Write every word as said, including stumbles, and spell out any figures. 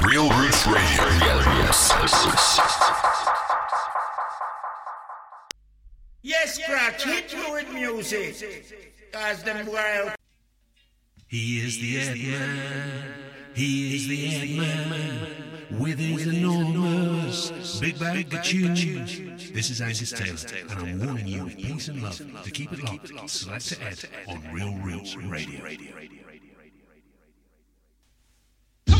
Real Roots Radio. Yes. Yes, Scratch, hit you with music. Cause them wild. He is the Eggman. He is the Eggman. With his enormous big bag of tunes. This is Angus Taylor, and I'm warning you with peace and love to keep it locked. Select to Ed on Real Roots Radio.